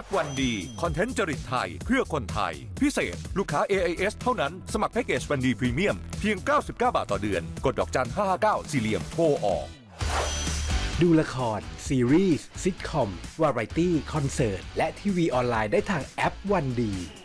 แอปวันดีคอนเทนต์จริตไทยเพื่อคนไทยพิเศษลูกค้า AIS เท่านั้นสมัครแพ็กเกจวันดีพรีเมียมเพียง99 บาทต่อเดือนกดดอกจัน559สี่เหลี่ยมโทรออกดูละครซีรีส์ซิทคอมวาไรตี้คอนเสิร์ตและทีวีออนไลน์ได้ทางแอปวันดี